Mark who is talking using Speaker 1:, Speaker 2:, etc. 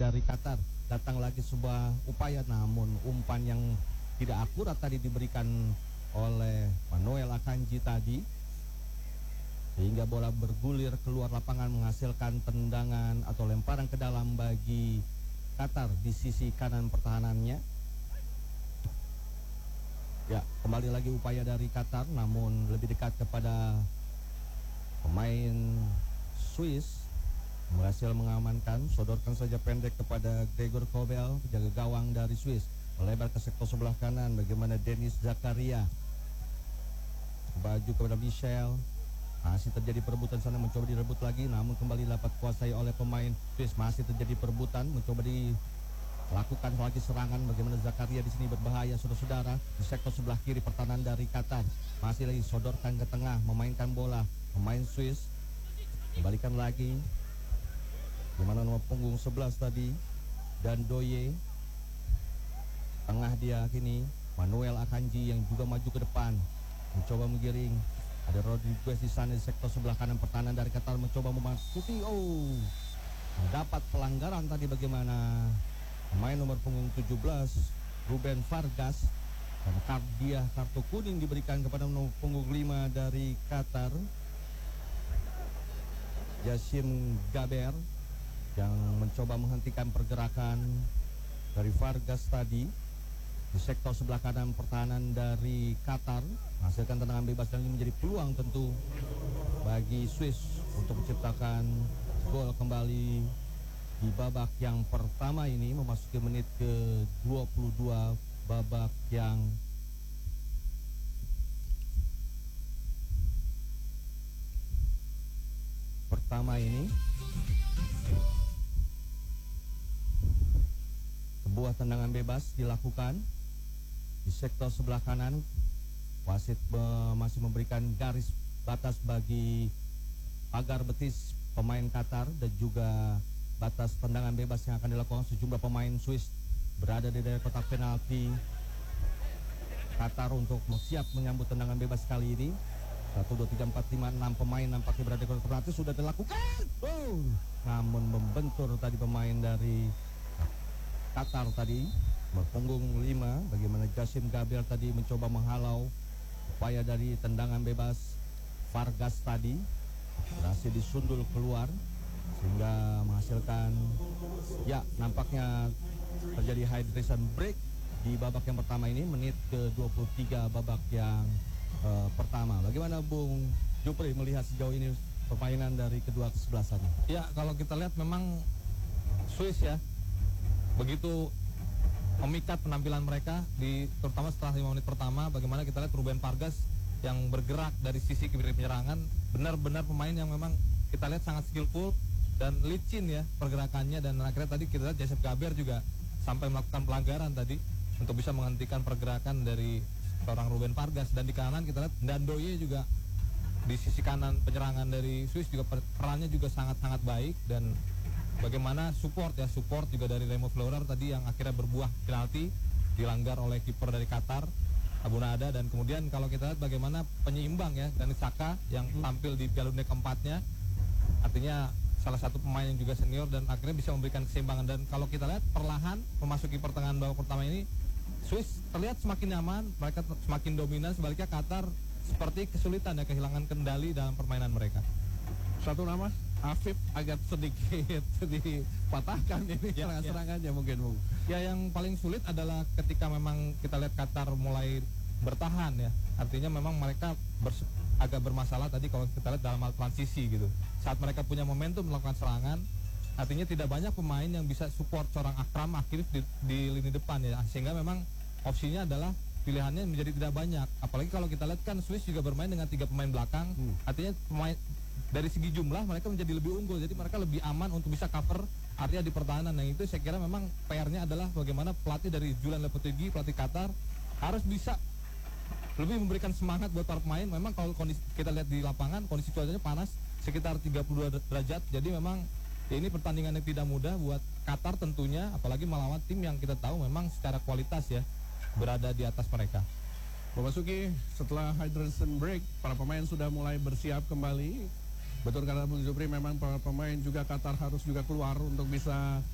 Speaker 1: dari Qatar. Datang lagi sebuah upaya, namun umpan yang tidak akurat tadi diberikan oleh Manuel Akanji tadi, sehingga bola bergulir keluar lapangan menghasilkan tendangan atau lemparan ke dalam bagi Qatar di sisi kanan pertahanannya. Ya, kembali lagi upaya dari Qatar, namun lebih dekat kepada pemain Swiss. Berhasil mengamankan, sodorkan saja pendek kepada Gregor Kobel, penjaga gawang dari Swiss. Melebar ke sektor sebelah kanan, bagaimana Denis Zakaria. Baju kepada Michel. Masih terjadi perebutan sana, mencoba direbut lagi, namun kembali dapat kuasai oleh pemain Swiss. Masih terjadi perebutan, mencoba dilakukan lagi serangan. Bagaimana Zakaria di sini berbahaya, saudara-saudara. Di sektor sebelah kiri pertahanan dari Qatar. Masih lagi sodorkan ke tengah, memainkan bola. Pemain Swiss kembalikan lagi. Dimana nomor punggung 11 tadi, dan Doye. Tengah dia kini Manuel Akanji yang juga maju ke depan, mencoba menggiring. Ada Rodriguez di sana di sektor sebelah kanan pertahanan dari Qatar, mencoba memasuki. Dapat pelanggaran tadi, bagaimana pemain nomor punggung 17 Ruben Vargas, dan kartu kuning diberikan kepada nomor punggung 5 dari Qatar, Yassim Gaber, yang mencoba menghentikan pergerakan dari Vargas tadi di sektor sebelah kanan pertahanan dari Qatar. Menghasilkan tendangan bebas, dan ini menjadi peluang tentu bagi Swiss untuk menciptakan gol kembali di babak yang pertama ini, memasuki menit ke 22 babak yang pertama ini. Sebuah tendangan bebas dilakukan di sektor sebelah kanan. Wasit masih memberikan garis batas bagi pagar betis pemain Qatar, dan juga batas tendangan bebas yang akan dilakukan sejumlah pemain Swiss berada di daerah kotak penalti Qatar untuk siap menyambut tendangan bebas kali ini. 1, 2, 3, 4, 5, 6 pemain nampaknya berada di kotak penalti, sudah dilakukan. Namun membentur tadi pemain dari Qatar tadi, berpunggung 5, bagaimana Yassim Gabriel tadi mencoba menghalau upaya dari tendangan bebas Vargas tadi, berhasil disundul keluar sehingga menghasilkan, ya, nampaknya terjadi hydration break di babak yang pertama ini, menit ke 23 babak yang pertama. Bagaimana Bung Jupri melihat sejauh ini permainan dari kedua kesebelasan?
Speaker 2: Ya, kalau kita lihat memang Swiss ya begitu memikat penampilan mereka, terutama setelah 5 menit pertama. Bagaimana kita lihat Ruben Vargas yang bergerak dari sisi kiri penyerangan, benar-benar pemain yang memang kita lihat sangat skillful dan licin ya pergerakannya. Dan akhirnya tadi kita lihat Yassim Gaber juga sampai melakukan pelanggaran tadi untuk bisa menghentikan pergerakan dari seorang Ruben Vargas. Dan di kanan kita lihat Ndandoye juga di sisi kanan penyerangan dari Swiss juga perannya juga sangat-sangat baik. Dan bagaimana support juga dari Remo Fleurer tadi yang akhirnya berbuah penalti dilanggar oleh kiper dari Qatar, Abu Nada. Dan kemudian kalau kita lihat bagaimana penyeimbang ya, Granit Xhaka yang tampil di Piala Dunia keempatnya, artinya salah satu pemain yang juga senior dan akhirnya bisa memberikan keseimbangan. Dan kalau kita lihat perlahan memasuki pertengahan babak pertama ini, Swiss terlihat semakin nyaman, mereka semakin dominan, sebaliknya Qatar seperti kesulitan ya, kehilangan kendali dalam permainan mereka.
Speaker 3: Satu nama Afif agak sedikit dipatahkan ini serangan-serangannya mungkin Bung.
Speaker 2: Ya, yang paling sulit adalah ketika memang kita lihat Qatar mulai bertahan ya. Artinya memang mereka agak bermasalah tadi kalau kita lihat dalam hal transisi gitu. Saat mereka punya momentum melakukan serangan, artinya tidak banyak pemain yang bisa support seorang Akram Akif di lini depan ya. Sehingga memang opsinya adalah pilihannya menjadi tidak banyak. Apalagi kalau kita lihat kan Swiss juga bermain dengan 3 pemain belakang. Artinya pemain dari segi jumlah mereka menjadi lebih unggul, jadi mereka lebih aman untuk bisa cover area di pertahanan. Yang itu saya kira memang PR-nya adalah bagaimana pelatih dari Julian Lopetegui, pelatih Qatar, harus bisa lebih memberikan semangat buat para pemain. Memang kalau kondisi kita lihat di lapangan, kondisi cuacanya panas sekitar 32 derajat, jadi memang ya ini pertandingan yang tidak mudah buat Qatar tentunya, apalagi melawan tim yang kita tahu memang secara kualitas ya berada di atas mereka.
Speaker 3: Memasuki setelah hydration break, para pemain sudah mulai bersiap kembali. Betul kata Bung Jupri, memang para pemain juga Qatar harus juga keluar untuk bisa